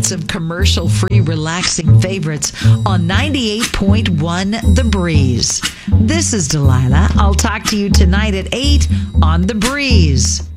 minutes of commercial-free relaxing favorites on 98.1 The Breeze. This is Delilah. I'll talk to you tonight at 8 on The Breeze.